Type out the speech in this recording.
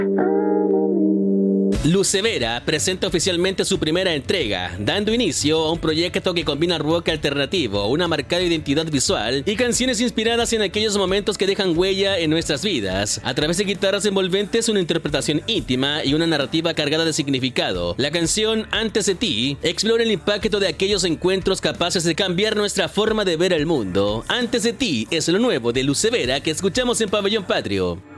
Lucevera presenta oficialmente su primera entrega, dando inicio a un proyecto que combina rock alternativo, una marcada identidad visual y canciones inspiradas en aquellos momentos que dejan huella en nuestras vidas. A través de guitarras envolventes, una interpretación íntima y una narrativa cargada de significado, la canción Antes de ti explora el impacto de aquellos encuentros capaces de cambiar nuestra forma de ver el mundo. Antes de ti es lo nuevo de Lucevera que escuchamos en Pabellón Patrio.